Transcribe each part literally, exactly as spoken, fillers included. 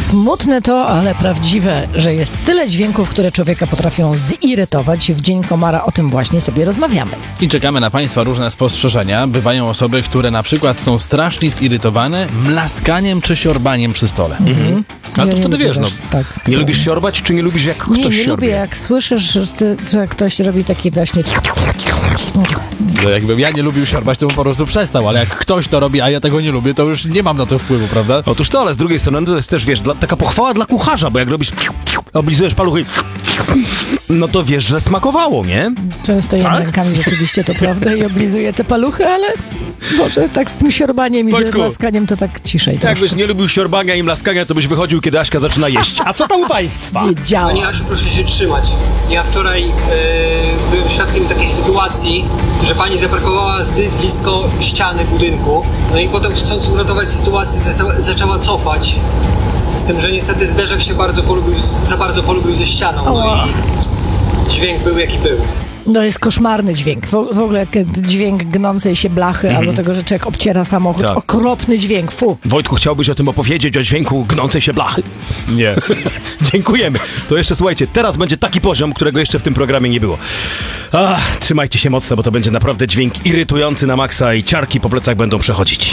Smutne to, ale prawdziwe, że jest tyle dźwięków, które człowieka potrafią zirytować. W Dzień Komara o tym właśnie sobie rozmawiamy. I czekamy na Państwa różne spostrzeżenia. Bywają osoby, które na przykład są strasznie zirytowane mlaskaniem czy siorbaniem przy stole. Mhm. Ale Ja to nie wtedy lubię wiesz, no, też, tak, nie to- lubisz siorbać, czy nie lubisz jak Nie, ktoś nie siorbie? lubię, jak słyszysz, że, ty, że ktoś robi taki właśnie... No jakbym ja nie lubił siorbać, to bym po prostu przestał, ale jak ktoś to robi, a ja tego nie lubię, to już nie mam na to wpływu, prawda? Otóż to, ale z drugiej strony to jest też, wiesz, dla, taka pochwała dla kucharza, bo jak robisz, oblizujesz paluchy, no to wiesz, że smakowało, nie? Często jem Tak? rękami, rzeczywiście to prawda, i oblizuję te paluchy, ale może tak z tym siorbaniem i Wojtku, z maskaniem to tak ciszej troszkę. Jakbyś nie lubił siorbania i mlaskania, to byś wychodził, kiedy Aśka zaczyna jeść. A co tam u państwa? Wiedziałam. Pani Asiu, proszę się trzymać. Ja wczoraj e, byłem świadkiem takiej sytuacji, że pani zaparkowała zbyt blisko ściany budynku, no i potem, chcąc uratować sytuację, zaczęła, zaczęła cofać. Z tym, że niestety zderzak się bardzo polubił, za bardzo polubił ze ścianą, no Ała. i dźwięk był jaki był. To jest koszmarny dźwięk. W, w ogóle jak dźwięk gnącej się blachy albo tego, że człowiek obciera samochód. Tak. Okropny dźwięk, fu. Wojtku, chciałbyś o tym opowiedzieć, o dźwięku gnącej się blachy? Nie. Dziękujemy. To jeszcze słuchajcie, teraz będzie taki poziom, którego jeszcze w tym programie nie było. Ach, trzymajcie się mocno, bo to będzie naprawdę dźwięk irytujący na maksa i ciarki po plecach będą przechodzić.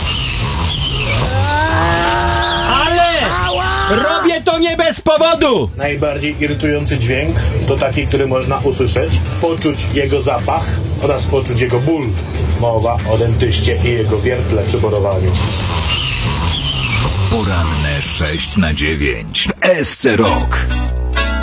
Ale robię to nie bez powodu! Najbardziej irytujący dźwięk to taki, który można usłyszeć, poczuć jego zapach oraz poczuć jego ból. Mowa o dentyście i jego wiertle przy borowaniu. Poranne sześć na dziewięć w S C Rock.